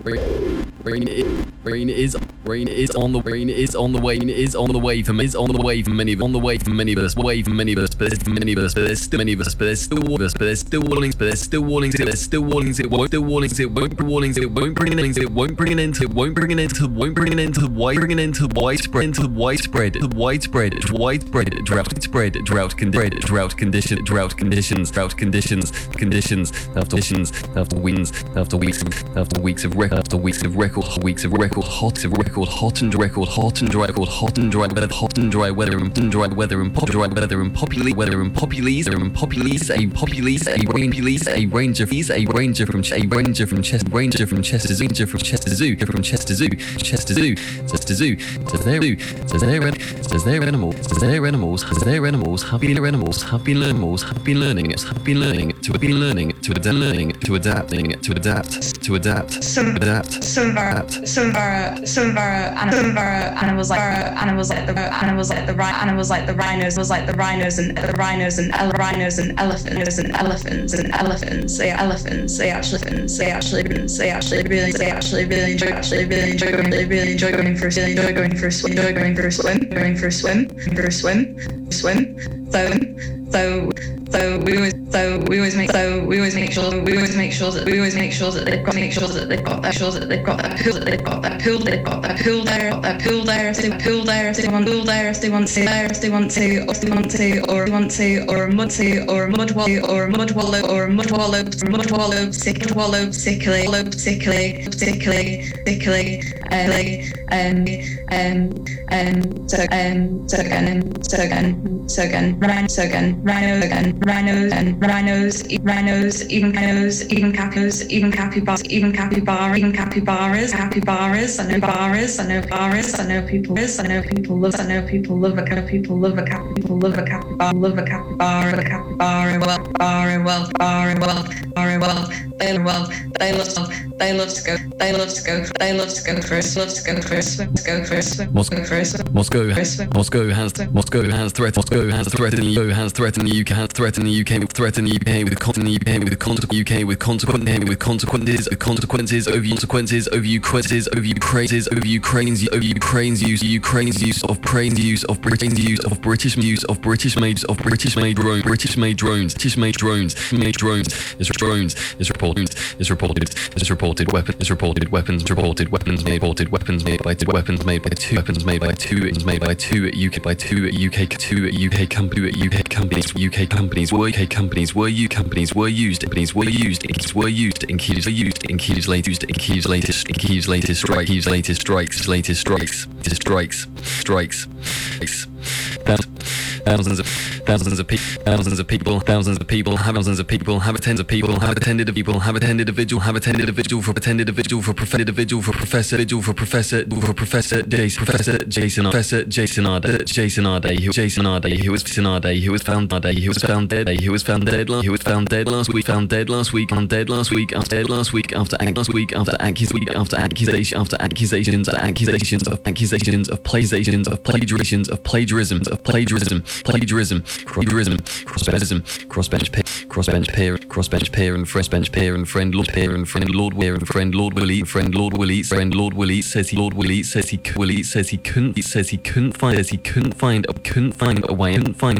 Rain is on the way for many of us, but there's still warnings, it won't bring an end to widespread drought conditions after weeks of record hot and dry weather and populies a ranger from Chester Zoo says their animals have been learning to adapt. Some of our animals like the rhinos and elephants. They actually really enjoy going for a swim. So we always make sure that they've got that pool there if they want to, or a mud wallow rhinos, even capybaras. I know people love a capybara. They love to go for a swim. Moscow has threatened the UK with consequences over Ukraine's use of British made drones. Is reported weapons made by two UK companies were used in Kiev's latest strikes. Thousands of people have attended a vigil for Professor Jason Arday, who was found dead last week after accusations of plagiarism, crossbench peer and friend Lord Willie says he couldn't find a way